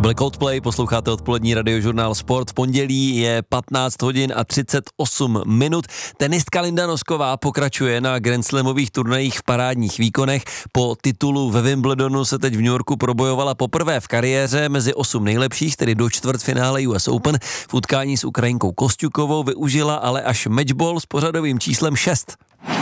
To byl Coldplay, posloucháte odpolední radiožurnál Sport. V pondělí je 15 hodin a 38 minut. Tenistka Linda Nosková pokračuje na Grand Slamových turnajích v parádních výkonech. Po titulu ve Wimbledonu se teď v New Yorku probojovala poprvé v kariéře mezi 8 nejlepších, tedy do čtvrtfinále US Open. V utkání s Ukrajinkou Kostjukovou využila ale až matchball s pořadovým číslem 6.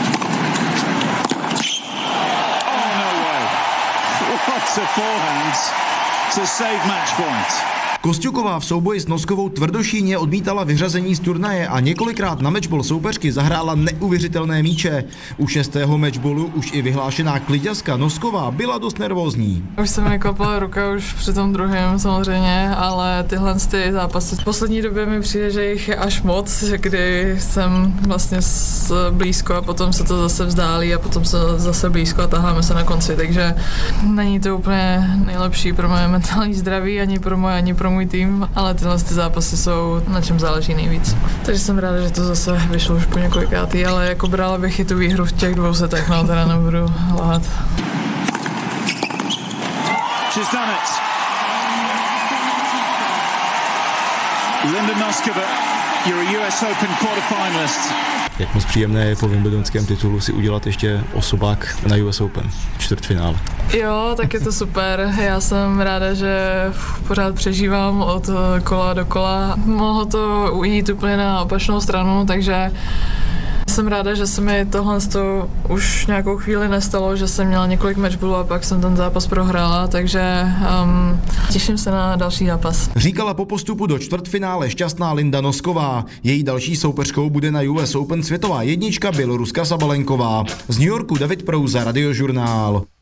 Kostjuková v souboji s Noskovou tvrdošíjně odmítala vyřazení z turnaje a několikrát na matchball soupeřky zahrála neuvěřitelné míče. U 6. matchballu už i vyhlášená kliďaska Nosková byla dost nervózní. Už se mi kopala ruka už při tom druhém samozřejmě, ale tyhle zápasy v poslední době mi přijde, že jich je až moc, kdy jsem vlastně blízko a potom se to zase vzdálí a potom se zase blízko a taháme se na konci, takže není to úplně nejlepší pro moje mentální zdraví, ani pro můj tým, ale tyhle zápasy jsou na čem záleží nejvíc. Takže jsem ráda, že to zase vyšlo už po několikátý, ale jako brala bych i tu výhru v těch 2 setech, no teda nebudu lhát. She's done it. Linda Noskova, you're a US Open quarterfinalist. Jak moc příjemné je po wimbledonském titulu si udělat ještě osobák na US Open, čtvrtfinále. Jo, tak je to super. Já jsem ráda, že pořád přežívám od kola do kola. Mohlo to ujít úplně na opačnou stranu, takže jsem ráda, že se mi tohle už nějakou chvíli nestalo, že jsem měla několik matchballů a pak jsem ten zápas prohrála, takže těším se na další zápas. Říkala po postupu do čtvrtfinále šťastná Linda Nosková. Její další soupeřkou bude na US Open světová jednička Běloruska Sabalenková. Z New Yorku David Prouza, Radiožurnál.